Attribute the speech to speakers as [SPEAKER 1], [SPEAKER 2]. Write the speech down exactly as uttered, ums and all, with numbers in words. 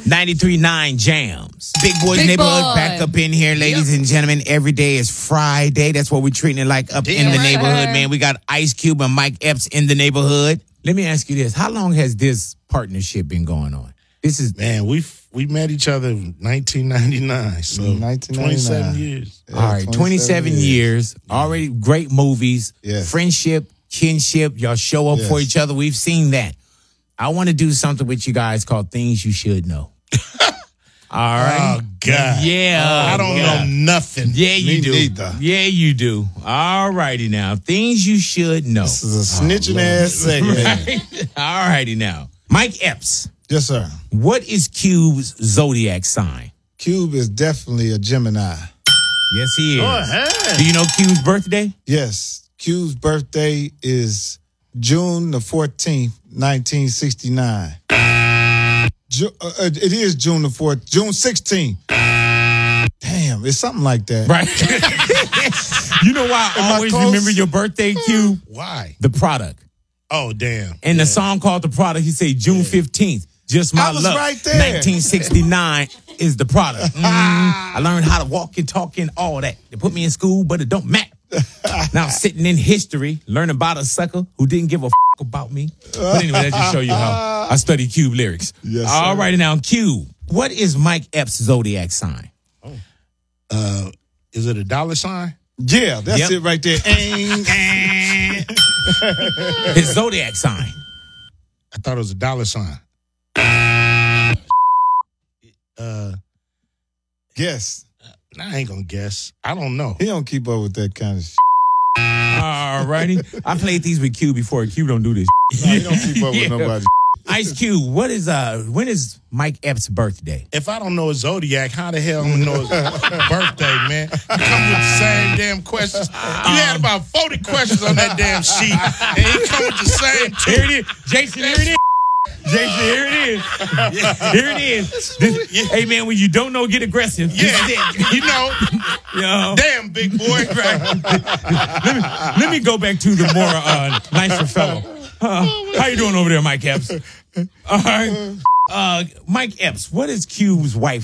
[SPEAKER 1] ninety-three point nine Jams. Big Boys
[SPEAKER 2] Big
[SPEAKER 1] Neighborhood
[SPEAKER 2] boy.
[SPEAKER 1] back up in here, ladies and gentlemen. Every day is Friday. That's what we're treating it like up
[SPEAKER 3] Damn
[SPEAKER 1] in the
[SPEAKER 3] right.
[SPEAKER 1] neighborhood, man. We got Ice Cube and Mike Epps in the neighborhood. Let me ask you this. How long has this partnership been going on? This is
[SPEAKER 3] Man, we we met each other in nineteen ninety-nine, so
[SPEAKER 4] nineteen ninety-nine.
[SPEAKER 3] twenty-seven years.
[SPEAKER 4] Yeah,
[SPEAKER 1] all right, twenty-seven years. Already great movies,
[SPEAKER 4] Yes.
[SPEAKER 1] friendship, kinship. Y'all show up for
[SPEAKER 4] Yes.
[SPEAKER 1] each other. We've seen that. I want to do something with you guys called Things You Should Know. All right.
[SPEAKER 3] Oh God,
[SPEAKER 1] Yeah.
[SPEAKER 3] I don't
[SPEAKER 1] God.
[SPEAKER 3] know nothing.
[SPEAKER 1] Yeah, you
[SPEAKER 4] Me
[SPEAKER 1] do.
[SPEAKER 4] neither.
[SPEAKER 1] Yeah, you do. All righty now. Things you should know.
[SPEAKER 4] This is a snitching ass segment.
[SPEAKER 1] All righty now. Mike Epps,
[SPEAKER 4] Yes, sir.
[SPEAKER 1] what is Cube's zodiac sign?
[SPEAKER 4] Cube is definitely a Gemini.
[SPEAKER 1] Yes, he is.
[SPEAKER 3] Oh, hey.
[SPEAKER 1] Do you know Cube's birthday?
[SPEAKER 4] Yes. Cube's birthday is June the fourteenth, nineteen sixty-nine. Ju- uh, uh, it is June the fourth, June sixteenth. Damn, it's something like that.
[SPEAKER 1] Right. You know why
[SPEAKER 4] Am
[SPEAKER 1] I
[SPEAKER 4] I
[SPEAKER 1] always
[SPEAKER 4] close?
[SPEAKER 1] remember your birthday, Cube?
[SPEAKER 3] Why?
[SPEAKER 1] The Product.
[SPEAKER 3] Oh, damn.
[SPEAKER 1] And the song called The Product, he said June fifteenth. Just my
[SPEAKER 4] I was
[SPEAKER 1] luck.
[SPEAKER 4] right there.
[SPEAKER 1] nineteen sixty-nine is the product. Mm, I learned how to walk and talk and all that. They put me in school, but it don't matter. Now I'm sitting in history, learning about a sucker who didn't give a f- about me. But anyway, that just show you how I study Cube lyrics.
[SPEAKER 4] Yes,
[SPEAKER 1] All
[SPEAKER 4] sir.
[SPEAKER 1] righty now, Cube. What is Mike Epps' zodiac sign?
[SPEAKER 3] Uh, is it a dollar sign?
[SPEAKER 4] Yeah, that's
[SPEAKER 1] Yep.
[SPEAKER 4] it right there. Aing.
[SPEAKER 1] His zodiac sign.
[SPEAKER 3] I thought it was a dollar sign. Uh,
[SPEAKER 4] Yes.
[SPEAKER 3] I ain't gonna guess. I don't know.
[SPEAKER 4] He don't keep up with that kind of shit.
[SPEAKER 1] All righty. I played these with Cube before. Cube don't do this.
[SPEAKER 4] No, he don't keep up with
[SPEAKER 1] Yeah.
[SPEAKER 4] nobody.
[SPEAKER 1] Ice Cube, what is uh when is Mike Epps' birthday?
[SPEAKER 3] If I don't know his zodiac, how the hell I'm gonna know his birthday, man? You come with the same damn questions. You had about forty questions on that damn sheet, and he come with the same two.
[SPEAKER 1] Here it is. Jason, here it is. Jason, here it is. Here it is. This- hey man, when you don't know, get aggressive. This is
[SPEAKER 3] Yeah,
[SPEAKER 1] it.
[SPEAKER 3] you know,
[SPEAKER 1] You know?
[SPEAKER 3] damn big boy.
[SPEAKER 1] let, me, let me go back to the more uh, nicer fellow. Uh, how you doing over there, Mike Epps? All right. Uh, Mike Epps, what is Cube's wife